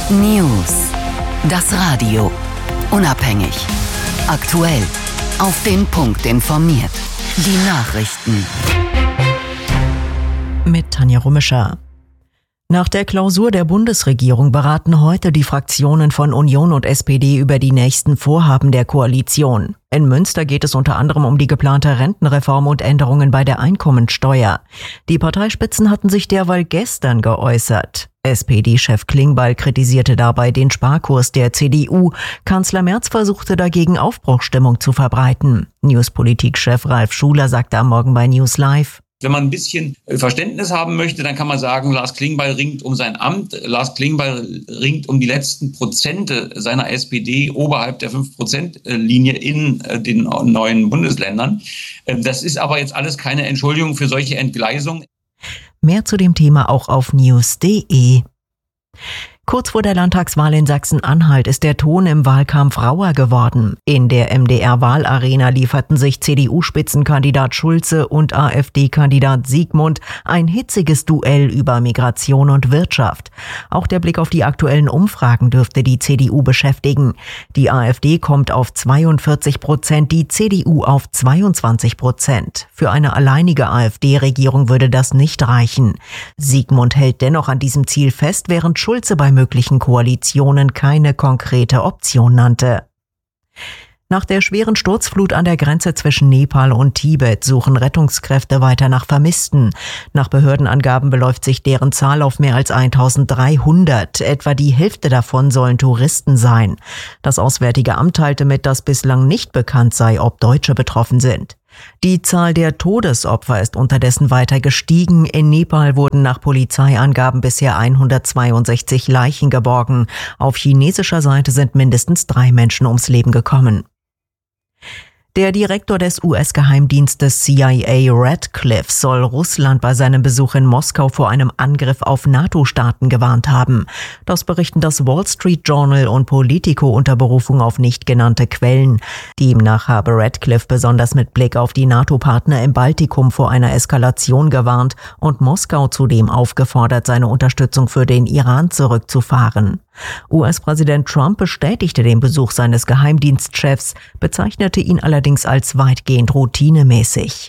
News. Das Radio. Unabhängig. Aktuell. Auf den Punkt informiert. Die Nachrichten. Mit Tanja Rummischer. Nach der Klausur der Bundesregierung beraten heute die Fraktionen von Union und SPD über die nächsten Vorhaben der Koalition. In Münster geht es unter anderem um die geplante Rentenreform und Änderungen bei der Einkommensteuer. Die Parteispitzen hatten sich derweil gestern geäußert. SPD-Chef Klingbeil kritisierte dabei den Sparkurs der CDU. Kanzler Merz versuchte dagegen Aufbruchsstimmung zu verbreiten. Newspolitik-Chef Ralf Schuler sagte am Morgen bei News Live: Wenn man ein bisschen Verständnis haben möchte, dann kann man sagen, Lars Klingbeil ringt um sein Amt. Lars Klingbeil ringt um die letzten Prozente seiner SPD oberhalb der 5%-Linie in den neuen Bundesländern. Das ist aber jetzt alles keine Entschuldigung für solche Entgleisung. Mehr zu dem Thema auch auf news.de. Kurz vor der Landtagswahl in Sachsen-Anhalt ist der Ton im Wahlkampf rauer geworden. In der MDR-Wahlarena lieferten sich CDU-Spitzenkandidat Schulze und AfD-Kandidat Siegmund ein hitziges Duell über Migration und Wirtschaft. Auch der Blick auf die aktuellen Umfragen dürfte die CDU beschäftigen. Die AfD kommt auf 42%, die CDU auf 22%. Für eine alleinige AfD-Regierung würde das nicht reichen. Siegmund hält dennoch an diesem Ziel fest, während Schulze bei möglichen Koalitionen keine konkrete Option nannte. Nach der schweren Sturzflut an der Grenze zwischen Nepal und Tibet suchen Rettungskräfte weiter nach Vermissten. Nach Behördenangaben beläuft sich deren Zahl auf mehr als 1300. Etwa die Hälfte davon sollen Touristen sein. Das Auswärtige Amt teilte mit, dass bislang nicht bekannt sei, ob Deutsche betroffen sind. Die Zahl der Todesopfer ist unterdessen weiter gestiegen. In Nepal wurden nach Polizeiangaben bisher 162 Leichen geborgen. Auf chinesischer Seite sind mindestens 3 Menschen ums Leben gekommen. Der Direktor des US-Geheimdienstes CIA Radcliffe soll Russland bei seinem Besuch in Moskau vor einem Angriff auf NATO-Staaten gewarnt haben. Das berichten das Wall Street Journal und Politico unter Berufung auf nicht genannte Quellen. Demnach habe Radcliffe besonders mit Blick auf die NATO-Partner im Baltikum vor einer Eskalation gewarnt und Moskau zudem aufgefordert, seine Unterstützung für den Iran zurückzufahren. US-Präsident Trump bestätigte den Besuch seines Geheimdienstchefs, bezeichnete ihn allerdings als weitgehend routinemäßig.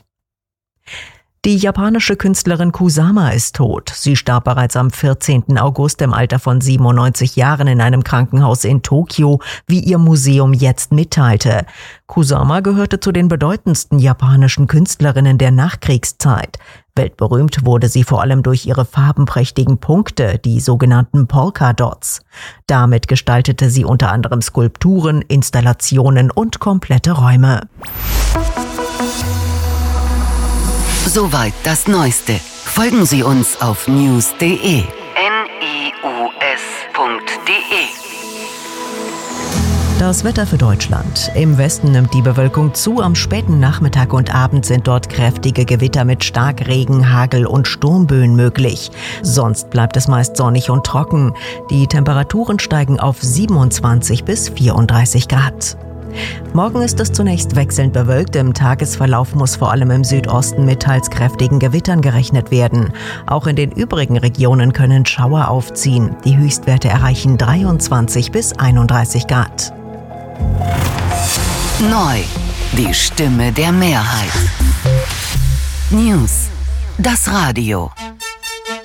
Die japanische Künstlerin Kusama ist tot. Sie starb bereits am 14. August im Alter von 97 Jahren in einem Krankenhaus in Tokio, wie ihr Museum jetzt mitteilte. Kusama gehörte zu den bedeutendsten japanischen Künstlerinnen der Nachkriegszeit. Weltberühmt wurde sie vor allem durch ihre farbenprächtigen Punkte, die sogenannten Polka-Dots. Damit gestaltete sie unter anderem Skulpturen, Installationen und komplette Räume. Soweit das Neueste. Folgen Sie uns auf news.de. news.de. Das Wetter für Deutschland. Im Westen nimmt die Bewölkung zu. Am späten Nachmittag und Abend sind dort kräftige Gewitter mit Starkregen, Hagel und Sturmböen möglich. Sonst bleibt es meist sonnig und trocken. Die Temperaturen steigen auf 27 bis 34 Grad. Morgen ist es zunächst wechselnd bewölkt. Im Tagesverlauf muss vor allem im Südosten mit teils kräftigen Gewittern gerechnet werden. Auch in den übrigen Regionen können Schauer aufziehen. Die Höchstwerte erreichen 23 bis 31 Grad. Neu. Die Stimme der Mehrheit. News. Das Radio.